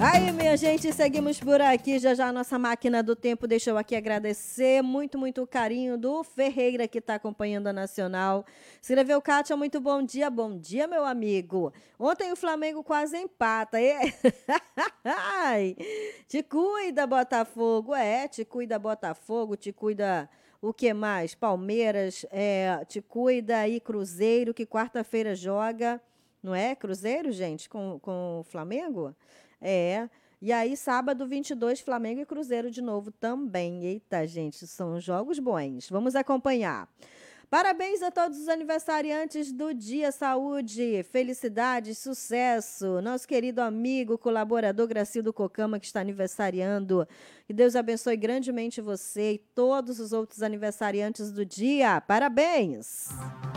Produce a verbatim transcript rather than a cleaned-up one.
Aí, minha gente, seguimos por aqui. Já já a nossa máquina do tempo. Deixa eu aqui agradecer muito, muito o carinho do Ferreira, que está acompanhando a Nacional. Escreveu, Kátia, muito bom dia. Bom dia, meu amigo. Ontem o Flamengo quase empata. É. Ai, te cuida, Botafogo. É, te cuida, Botafogo. Te cuida... O que mais? Palmeiras, é, te cuida aí, Cruzeiro, que quarta-feira joga, não é? Cruzeiro, gente, com, com o Flamengo? É. E aí, sábado, vinte e dois, Flamengo e Cruzeiro de novo também. Eita, gente, são jogos bons. Vamos acompanhar. Parabéns a todos os aniversariantes do dia. Saúde, felicidade, sucesso. Nosso querido amigo, colaborador Gracildo Cocama, que está aniversariando. Que Deus abençoe grandemente você e todos os outros aniversariantes do dia. Parabéns!